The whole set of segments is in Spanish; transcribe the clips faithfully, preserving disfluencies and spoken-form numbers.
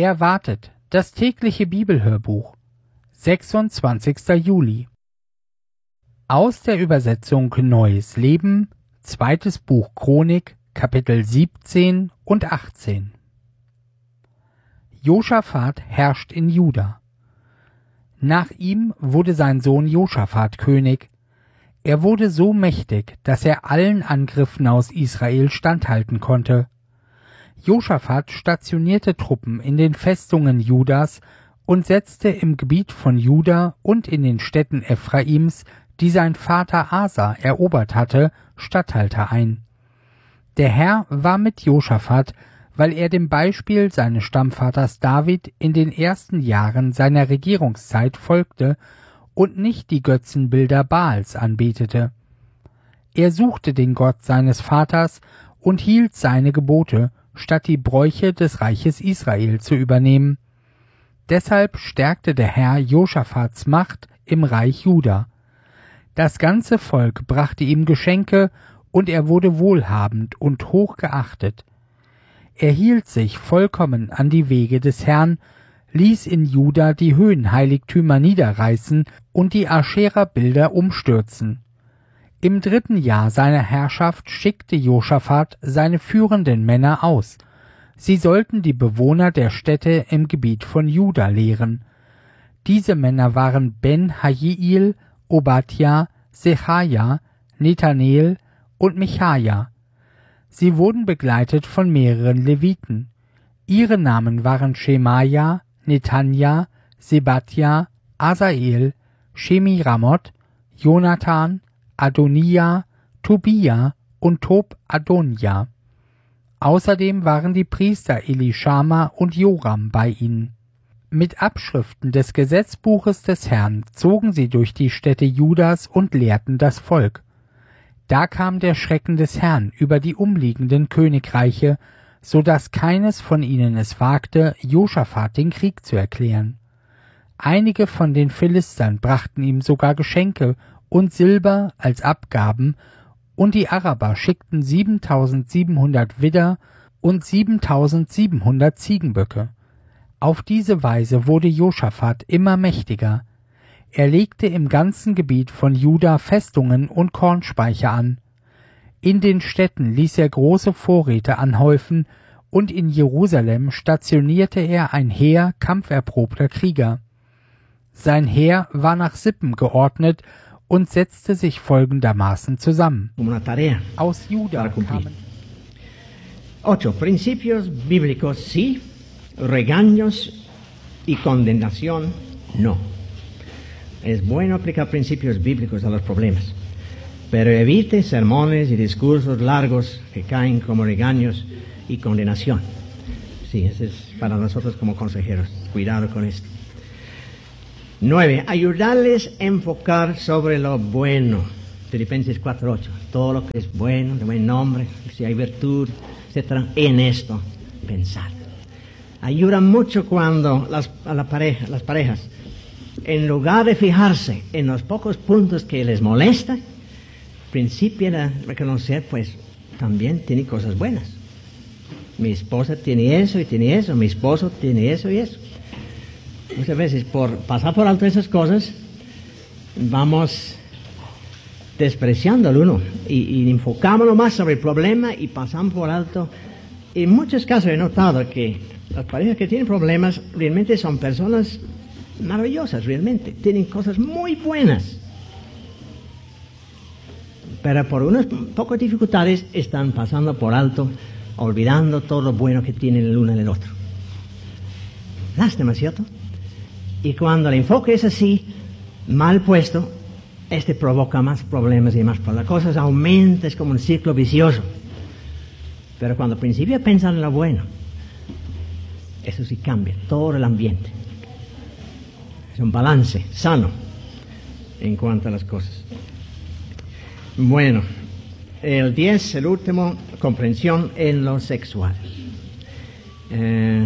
Erwartet, das tägliche Bibelhörbuch, sechsundzwanzigster Juli. Aus der Übersetzung Neues Leben, zweites Buch Chronik, Kapitel siebzehn und achtzehn. Josaphat herrscht in Juda. Nach ihm wurde sein Sohn Josaphat König. Er wurde so mächtig, dass er allen Angriffen aus Israel standhalten konnte. Josaphat stationierte Truppen in den Festungen Judas und setzte im Gebiet von Juda und in den Städten Ephraims, die sein Vater Asa erobert hatte, Statthalter ein. Der Herr war mit Josaphat, weil er dem Beispiel seines Stammvaters David in den ersten Jahren seiner Regierungszeit folgte und nicht die Götzenbilder Baals anbetete. Er suchte den Gott seines Vaters und hielt seine Gebote, statt die Bräuche des Reiches Israel zu übernehmen. Deshalb stärkte der Herr Josaphats Macht im Reich Juda. Das ganze Volk brachte ihm Geschenke, und er wurde wohlhabend und hoch geachtet. Er hielt sich vollkommen an die Wege des Herrn, ließ in Juda die Höhenheiligtümer niederreißen und die Aschera-Bilder umstürzen. Im dritten Jahr seiner Herrschaft schickte Josaphat seine führenden Männer aus. Sie sollten die Bewohner der Städte im Gebiet von Juda lehren. Diese Männer waren Ben-Hajiel, Obadja, Sechaja, Nethanel und Michaja. Sie wurden begleitet von mehreren Leviten. Ihre Namen waren Schemaja, Netanja, Sebadja, Asael, Shemiramoth, Jonathan, Adonia, Tobia und Tob-Adonja. Außerdem waren die Priester Elishama und Joram bei ihnen. Mit Abschriften des Gesetzbuches des Herrn zogen sie durch die Städte Judas und lehrten das Volk. Da kam der Schrecken des Herrn über die umliegenden Königreiche, so dass keines von ihnen es wagte, Josaphat den Krieg zu erklären. Einige von den Philistern brachten ihm sogar Geschenke und Silber als Abgaben, und die Araber schickten siebentausendsiebenhundert Widder und siebentausendsiebenhundert Ziegenböcke. Auf diese Weise wurde Josaphat immer mächtiger. Er legte im ganzen Gebiet von Juda Festungen und Kornspeicher an. In den Städten ließ er große Vorräte anhäufen, und in Jerusalem stationierte er ein Heer kampferprobter Krieger. Sein Heer war nach Sippen geordnet und setzte sich folgendermaßen zusammen. Aus Juda kamen Ocho principios bíblicos sí, regaños y condenación no. Es bueno aplicar principios bíblicos a los problemas, pero evite sermones y discursos largos que caen como regaños y condenación. Sí, eso es para nosotros como consejeros. Cuidado con esto. Nueve, ayudarles a enfocar sobre lo bueno. Filipenses cuatro ocho. Todo lo que es bueno, de buen nombre, si hay virtud, etcétera, en esto pensar. Ayuda mucho cuando las, a la pareja, las parejas, en lugar de fijarse en los pocos puntos que les molesta, principien a reconocer, pues, también tiene cosas buenas. Mi esposa tiene eso y tiene eso, mi esposo tiene eso y eso. Muchas veces, por pasar por alto esas cosas, vamos despreciando al uno y, y enfocámonos más sobre el problema y pasamos por alto. En muchos casos he notado que las parejas que tienen problemas realmente son personas maravillosas, realmente. Tienen cosas muy buenas. Pero por unas pocas dificultades están pasando por alto, olvidando todo lo bueno que tienen el uno en el otro. Lástima, ¿cierto? Y cuando el enfoque es así, mal puesto, este provoca más problemas y más problemas. Las cosas aumentan, es como un ciclo vicioso. Pero cuando al principio piensan en lo bueno, eso sí cambia todo el ambiente. Es un balance sano en cuanto a las cosas. Bueno, el diez, el último, comprensión en lo sexual. Eh,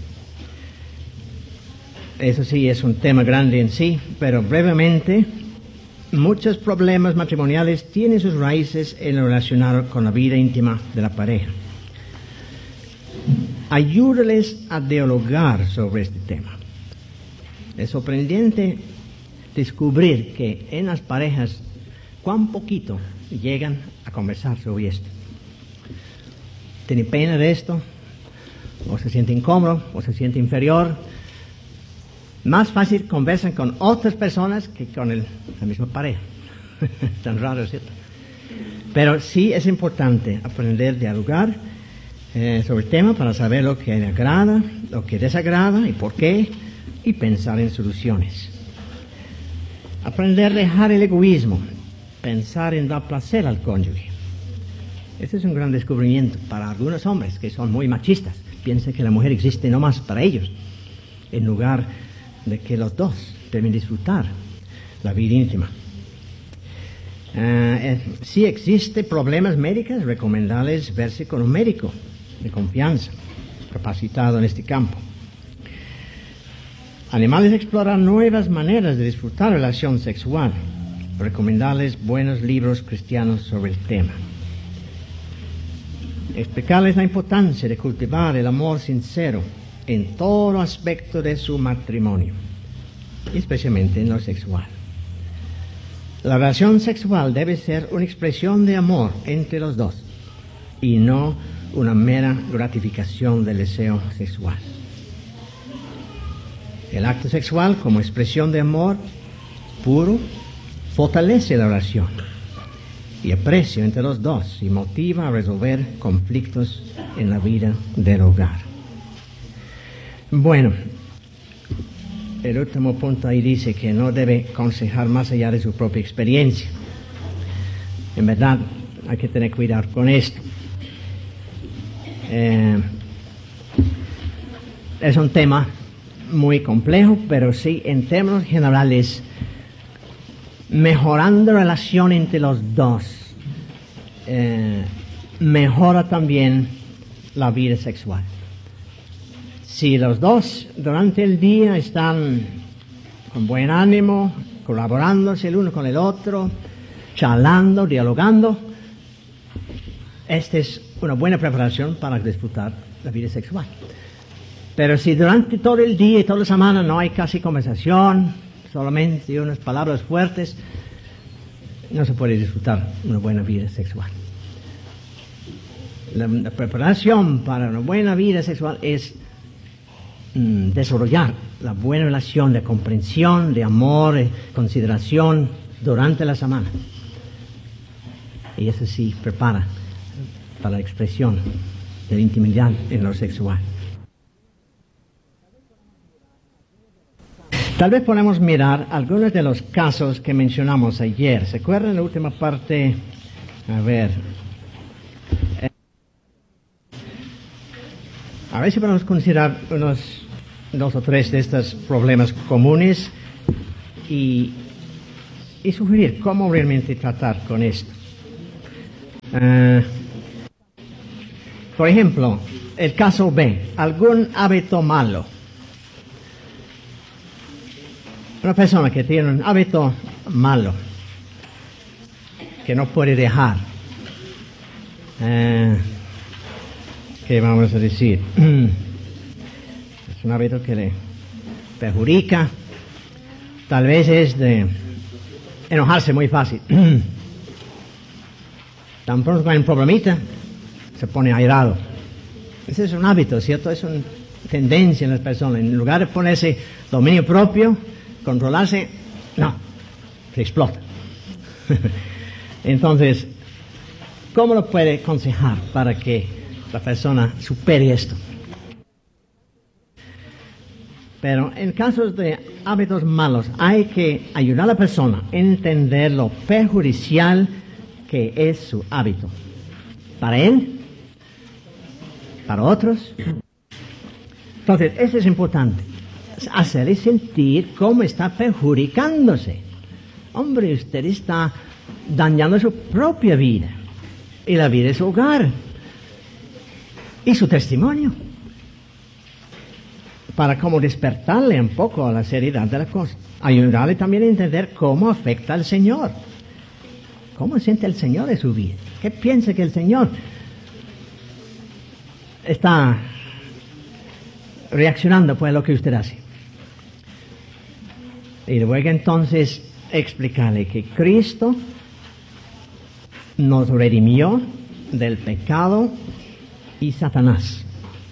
eso sí es un tema grande en sí, pero brevemente, muchos problemas matrimoniales tienen sus raíces en lo relacionado con la vida íntima de la pareja. ayúdales a dialogar sobre este tema. Es sorprendente descubrir que en las parejas cuán poquito llegan a conversar sobre esto. ¿Tiene pena de esto? ¿O se siente incómodo? ¿O se siente inferior? Más fácil conversan con otras personas que con el, la misma pareja. Tan raro, ¿cierto? Pero sí es importante aprender a dialogar eh, sobre el tema para saber lo que le agrada, lo que desagrada y por qué, y pensar en soluciones. Aprender a dejar el egoísmo, pensar en dar placer al cónyuge. Este es un gran descubrimiento para algunos hombres que son muy machistas. Piensan que la mujer existe nomás para ellos, en lugar de que los dos deben disfrutar la vida íntima. Uh, eh, si existe problemas médicos, recomendarles verse con un médico de confianza, capacitado en este campo. Animales explorar nuevas maneras de disfrutar relación sexual, recomendarles buenos libros cristianos sobre el tema. Explicarles la importancia de cultivar el amor sincero en todo aspecto de su matrimonio, especialmente en lo sexual. La relación sexual debe ser una expresión de amor entre los dos y no una mera gratificación del deseo sexual. El acto sexual como expresión de amor puro fortalece la relación y aprecio entre los dos y motiva a resolver conflictos en la vida del hogar. Bueno, el último punto ahí dice que no debe aconsejar más allá de su propia experiencia. En verdad, hay que tener cuidado con esto. Eh, es un tema muy complejo, pero sí, en términos generales, mejorando la relación entre los dos, eh, mejora también la vida sexual. Si los dos durante el día están con buen ánimo, colaborándose el uno con el otro, charlando, dialogando, esta es una buena preparación para disfrutar la vida sexual. Pero si durante todo el día y toda la semana no hay casi conversación, solamente unas palabras fuertes, no se puede disfrutar una buena vida sexual. La, la preparación para una buena vida sexual es mm, desarrollar la buena relación de comprensión, de amor, de consideración durante la semana. Y eso sí prepara para la expresión de la intimidad en lo sexual. Tal vez podemos mirar algunos de los casos que mencionamos ayer. ¿Se acuerdan la última parte? A ver. Eh, a ver si podemos considerar unos dos o tres de estos problemas comunes y, y sugerir cómo realmente tratar con esto. Uh, por ejemplo, el caso B, algún hábito malo. Una persona que tiene un hábito malo, que no puede dejar, eh, ¿qué vamos a decir? Es un hábito que le perjudica, tal vez es de enojarse muy fácil. Tan pronto que hay un problemita, se pone airado. Ese es un hábito, ¿cierto? Es una tendencia en las personas. En lugar de ponerse dominio propio, controlarse, no, se explota. Entonces, ¿cómo lo puede aconsejar para que la persona supere esto? Pero en casos de hábitos malos, hay que ayudar a la persona a entender lo perjudicial que es su hábito. Para él, para otros. Entonces, eso es importante. Hacerle sentir cómo está perjudicándose. Hombre, usted está dañando su propia vida y la vida de su hogar y su testimonio, para como despertarle un poco a la seriedad de la cosa. Ayudarle también a entender cómo afecta al Señor. ¿Cómo siente el Señor de su vida? ¿Qué piensa que el Señor está reaccionando pues a lo que usted hace. Y luego entonces explicarle que Cristo nos redimió del pecado y Satanás,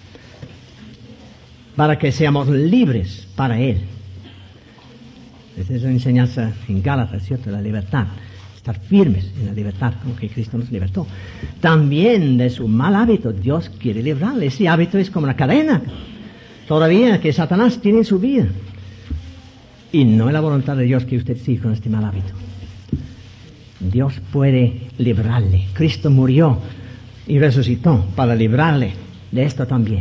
para que seamos libres para Él. Esa es la enseñanza en Gálatas, ¿cierto? La libertad. Estar firmes en la libertad con que Cristo nos libertó. También de su mal hábito Dios quiere librarle. Ese hábito es como una cadena todavía que Satanás tiene en su vida. Y no es la voluntad de Dios que usted siga con este mal hábito. Dios puede librarle. Cristo murió y resucitó para librarle de esto también.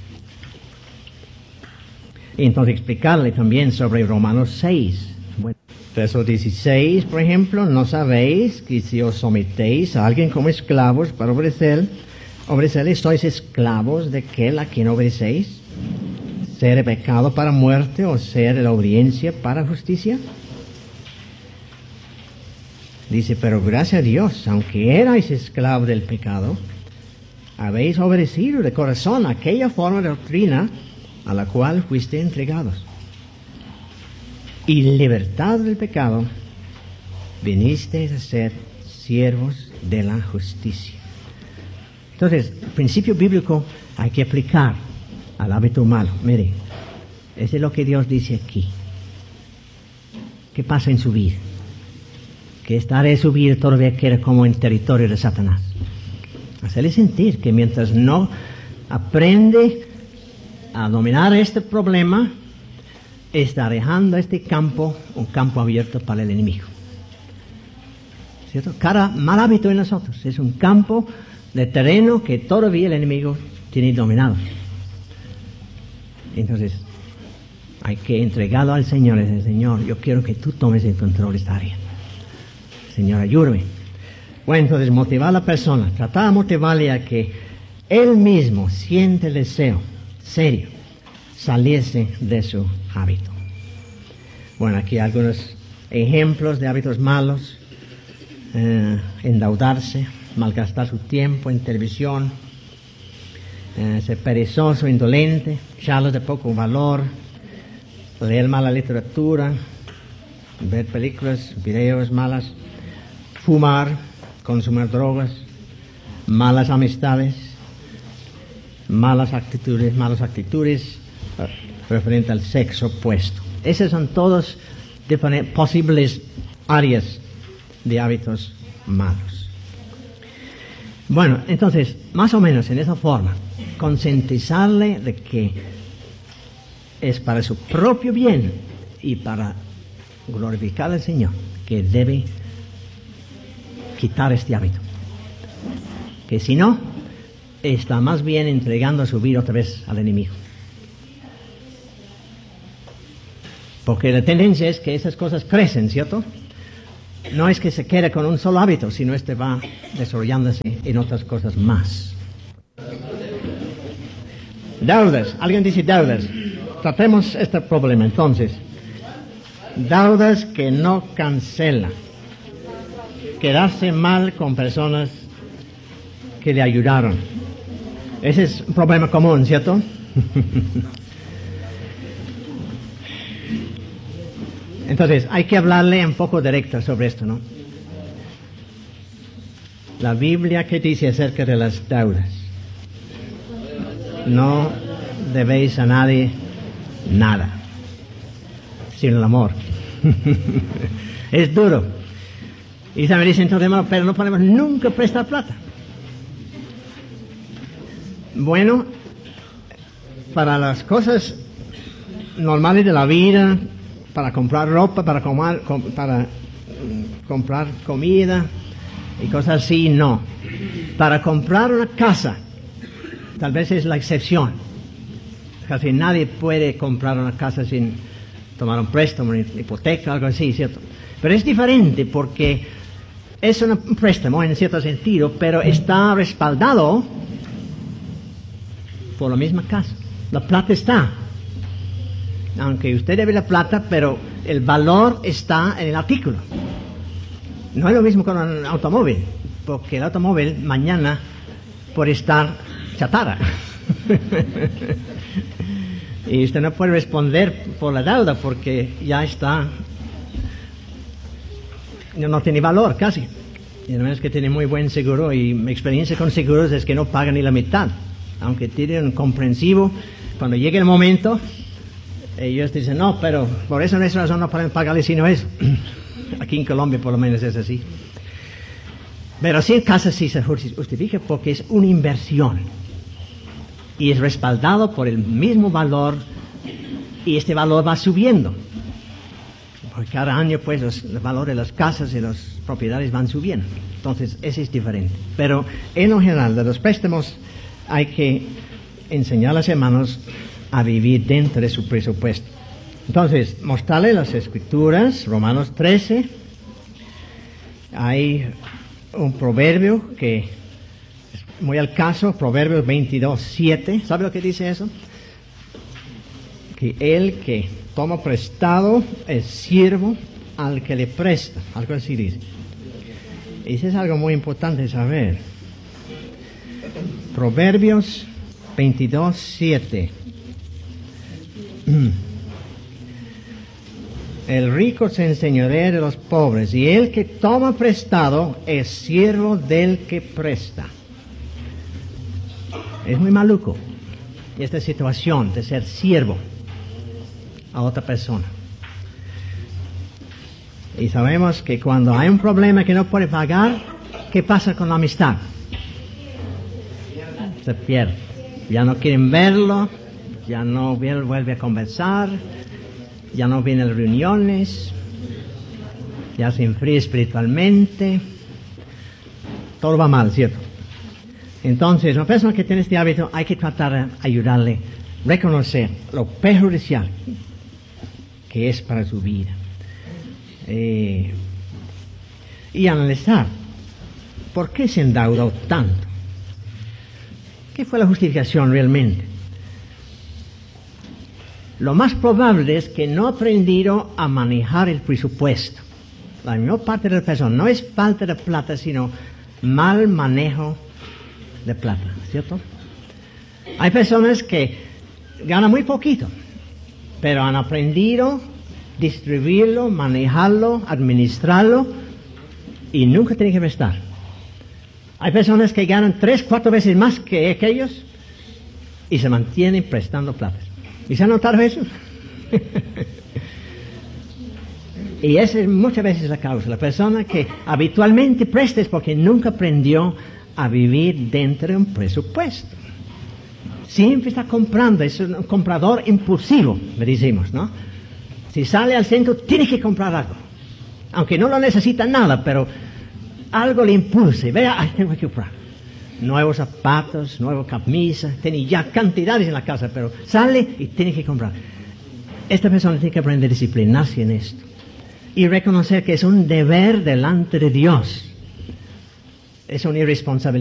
Y entonces explicarle también sobre Romanos seis. Bueno, verso dieciséis, por ejemplo, ¿no sabéis que si os sometéis a alguien como esclavos para obedecer, obedecerle, sois esclavos de aquel a quien obedecéis? ¿Ser de pecado para muerte o ser de la obediencia para justicia? Dice, pero gracias a Dios, aunque erais esclavos del pecado, habéis obedecido de corazón aquella forma de doctrina a la cual fuiste entregados. Y libertad del pecado, vinisteis a ser siervos de la justicia. Entonces, el principio bíblico hay que aplicar al hábito malo. Mire, eso es lo que Dios dice aquí. ¿Qué pasa en su vida? Que estar en su vida todavía queda como en territorio de Satanás. Hacerle sentir que mientras no aprende a dominar este problema, está dejando este campo un campo abierto para el enemigo. ¿Cierto? Cada mal hábito en nosotros es un campo de terreno que todavía el enemigo tiene dominado. Entonces, hay que entregarlo al Señor y decir, Señor, yo quiero que tú tomes el control de esta área. Señor, ayúdame. Bueno, entonces, motivar a la persona. Tratar de motivarle a que él mismo siente el deseo serio, saliese de su hábito. Bueno, aquí algunos ejemplos de hábitos malos. Eh, endeudarse, malgastar su tiempo en televisión, eh, ser perezoso, indolente, charlas de poco valor, leer mala literatura, ver películas, videos malas, fumar, consumir drogas, malas amistades, malas actitudes, malas actitudes uh, referente al sexo opuesto. Esas son todas diferentes posibles áreas de hábitos malos. Bueno, entonces, más o menos en esa forma, concientizarle de que es para su propio bien y para glorificar al Señor que debe quitar este hábito. Que si no, está más bien entregando su vida otra vez al enemigo. Porque la tendencia es que esas cosas crecen, ¿cierto? No es que se quede con un solo hábito, sino este va desarrollándose en otras cosas más. Deudas. Alguien dice deudas. Tratemos este problema entonces. Deudas que no cancelan. Quedarse mal con personas que le ayudaron. Ese es un problema común, ¿cierto? Entonces, hay que hablarle un poco directo sobre esto, ¿no? La Biblia, ¿qué dice acerca de las deudas? No debéis a nadie nada, sino el amor. Es duro. Y se me dice entonces, hermano, pero no podemos nunca prestar plata. Bueno, para las cosas normales de la vida, para comprar ropa, para, comer, com, para um, comprar comida y cosas así, no. Para comprar una casa, tal vez es la excepción. Casi nadie puede comprar una casa sin tomar un préstamo, una hipoteca, algo así, ¿cierto? Pero es diferente porque es un préstamo en cierto sentido, pero está respaldado por la misma casa. La plata está. Aunque usted debe la plata, pero el valor está en el artículo. No es lo mismo con un automóvil, porque el automóvil mañana puede estar chatarra. Y usted no puede responder por la deuda porque ya está, no, no tiene valor casi. Y además que tiene muy buen seguro, y mi experiencia con seguros es que no pagan ni la mitad. Aunque tienen comprensivo, cuando llegue el momento, ellos dicen, no, pero por esa razón no pueden pagarle sino eso. Aquí en Colombia por lo menos es así. Pero sí en casa sí se justifica porque es una inversión. Y es respaldado por el mismo valor, y este valor va subiendo. Porque cada año pues los, el valor de las casas y las propiedades van subiendo. Entonces ese es diferente. Pero en lo general de los préstamos hay que enseñar a los hermanos a vivir dentro de su presupuesto. Entonces, mostrarle las escrituras, Romanos trece. Hay un proverbio que es muy al caso, Proverbios veintidós, siete. ¿Sabe lo que dice eso? Que el que toma prestado es siervo al que le presta. Algo así dice. Y eso es algo muy importante saber. Proverbios veintidós, siete. El rico se enseñorea de los pobres, y el que toma prestado es siervo del que presta. Es muy maluco esta situación de ser siervo a otra persona. Y sabemos que cuando hay un problema que no puede pagar, ¿qué pasa con la amistad? Se pierde. Ya no quieren verlo, ya no vuelve a conversar, ya no viene a las reuniones, ya se enfría espiritualmente, todo va mal, ¿cierto? Entonces, una persona que tiene este hábito hay que tratar de ayudarle a reconocer lo perjudicial que es para su vida, eh, y analizar por qué se endeudó tanto. ¿Qué fue la justificación realmente? Lo más probable es que no ha aprendido a manejar el presupuesto. La mayor parte de las personas no es falta de plata, sino mal manejo de plata, ¿cierto? Hay personas que ganan muy poquito, pero han aprendido a distribuirlo, manejarlo, administrarlo, y nunca tienen que prestar. Hay personas que ganan tres, cuatro veces más que aquellos y se mantienen prestando plata. ¿Y se ha notado eso? Y esa es muchas veces la causa. La persona que habitualmente presta es porque nunca aprendió a vivir dentro de un presupuesto. Siempre está comprando, es un comprador impulsivo, le decimos, ¿no? Si sale al centro, tiene que comprar algo. Aunque no lo necesita nada, pero algo le impulsa. Vea, ay, tengo que comprar nuevos zapatos, nuevas camisas, tiene ya cantidades en la casa, pero sale y tiene que comprar. Esta persona tiene que aprender a disciplinarse en esto y reconocer que es un deber delante de Dios. Es una irresponsabilidad.